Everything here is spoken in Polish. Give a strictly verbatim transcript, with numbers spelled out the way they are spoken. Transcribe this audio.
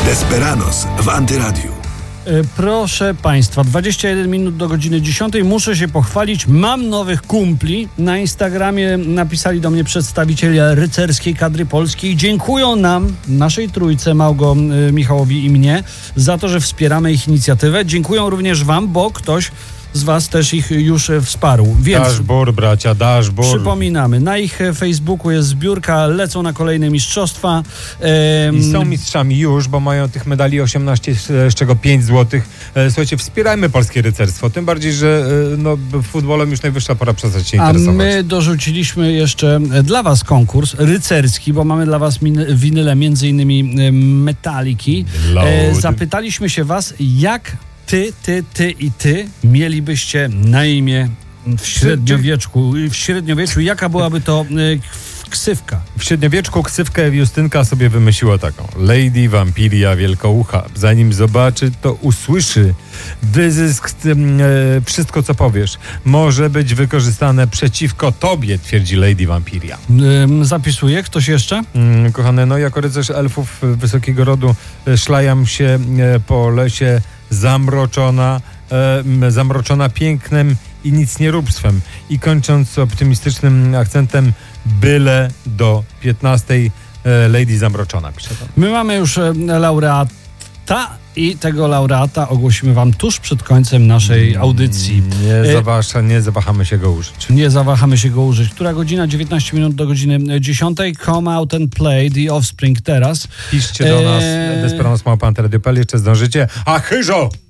Desperados w Antyradiu. Proszę Państwa, dwadzieścia jeden minut do godziny dziesiątej. Muszę się pochwalić, mam nowych kumpli. Na Instagramie napisali do mnie przedstawiciele rycerskiej kadry polskiej. Dziękują nam, naszej trójce, Małgo, Michałowi i mnie, za to, że wspieramy ich inicjatywę. Dziękują również Wam, bo ktoś z Was też ich już wsparł. Więc dashboard, bracia, dashboard. Przypominamy, na ich Facebooku jest zbiórka, lecą na kolejne mistrzostwa. Ehm... I są mistrzami już, bo mają tych medali osiemnaście, z czego pięć złotych. Słuchajcie, wspierajmy polskie rycerstwo, tym bardziej, że no, futbolem już najwyższa pora przestać się interesować. A my dorzuciliśmy jeszcze dla Was konkurs rycerski, bo mamy dla Was min- winyle, między innymi Metaliki. E, zapytaliśmy się Was, jak Ty, ty, ty i ty mielibyście na imię w średniowieczu. W średniowieczu jaka byłaby to y, ksywka? W średniowieczu ksywkę Justynka sobie wymyśliła taką. Lady Vampiria Wielkoucha. Zanim zobaczy, to usłyszy. Wyzysk, y, wszystko co powiesz, może być wykorzystane przeciwko tobie, twierdzi Lady Vampiria. Y, zapisuję. Ktoś jeszcze? Y, kochane, no jako rycerz elfów wysokiego rodu y, szlajam się y, po lesie zamroczona, e, zamroczona pięknem i nic nie róbstwem. I kończąc optymistycznym akcentem, byle do piętnastej e, Lady Zamroczona, pisze tam. My mamy już e, laureata i tego laureata ogłosimy Wam tuż przed końcem naszej audycji. Nie, zawasza, nie zawahamy się go użyć. Nie zawahamy się go użyć. Która godzina? dziewiętnaście minut do godziny dziesiątej. Come out and play The Offspring teraz. Piszcie do nas, e... Desperados małpa antyradiu kropka p l, jeszcze zdążycie. A chyżo!